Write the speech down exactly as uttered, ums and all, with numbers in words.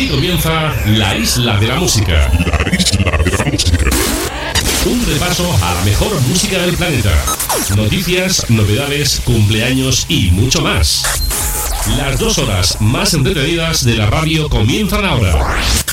comienza La Isla de la Música. La Isla de la Música. Un repaso a la mejor música del planeta. Noticias, novedades, cumpleaños y mucho más. Las dos horas más entretenidas de la radio comienzan ahora.